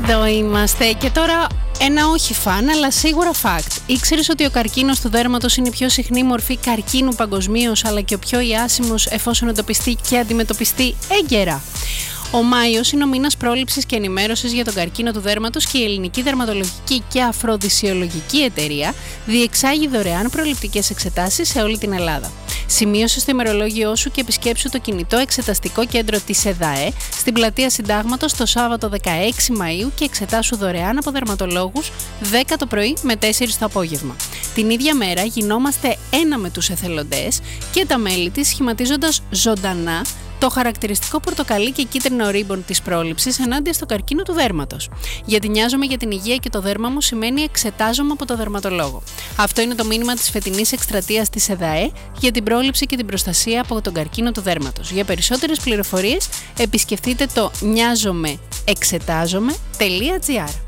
Εδώ είμαστε και τώρα ένα όχι φαν, αλλά σίγουρα fact. Ήξερες ότι ο καρκίνος του δέρματος είναι η πιο συχνή μορφή καρκίνου παγκοσμίως, αλλά και ο πιο ιάσιμος εφόσον εντοπιστεί και αντιμετωπιστεί έγκαιρα? Ο Μάιος είναι ο μήνας πρόληψης και ενημέρωσης για τον καρκίνο του δέρματος και η Ελληνική Δερματολογική και Αφροδισιολογική Εταιρεία διεξάγει δωρεάν προληπτικές εξετάσεις σε όλη την Ελλάδα. Σημείωσε στο ημερολόγιό σου και επισκέψου το κινητό εξεταστικό κέντρο της ΕΔΑΕ στην πλατεία Συντάγματος το Σάββατο 16 Μαΐου και εξετάσου δωρεάν από δερματολόγους 10 το πρωί με 4 το απόγευμα. Την ίδια μέρα γινόμαστε ένα με τους εθελοντές και τα μέλη της σχηματίζοντας ζωντανά το χαρακτηριστικό πορτοκαλί και κίτρινο ρίμπον της πρόληψης ενάντια στο καρκίνο του δέρματος. Γιατί νοιάζομαι για την υγεία και το δέρμα μου σημαίνει εξετάζομαι από το δερματολόγο. Αυτό είναι το μήνυμα της φετινής εκστρατείας της ΕΔΑΕ για την πρόληψη και την προστασία από τον καρκίνο του δέρματος. Για περισσότερες πληροφορίες επισκεφτείτε το νοιάζομαι-εξετάζομαι.gr.